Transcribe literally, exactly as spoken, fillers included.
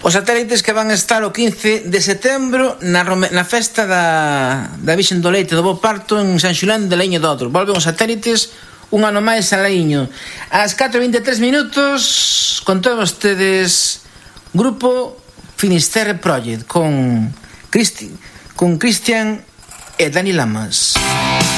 Os satélites que van estar o quince de setembro na, Rome, na festa da, da Virxen do Leite do Bo Parto en San Xulán de Leiño do Outro. Volven os satélites un ano máis a Leiño. Ás catro e vinte e tres minutos, con todos vostedes, Grupo Finisterre Project, con Cristi, con Cristian e Dani Lamas.